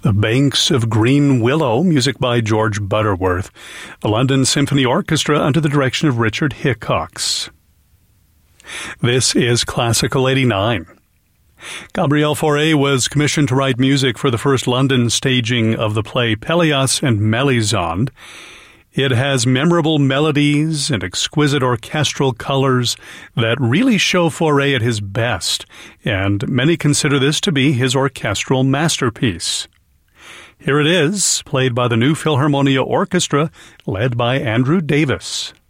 The Banks of Green Willow, music by George Butterworth. The London Symphony Orchestra under the direction of Richard Hickox. This is Classical 89. Gabriel Fauré was commissioned to write music for the first London staging of the play Pelléas and Mélisande. It has memorable melodies and exquisite orchestral colors that really show Fauré at his best, and many consider this to be his orchestral masterpiece. Here it is, played by the New Philharmonia Orchestra, led by Andrew Davis.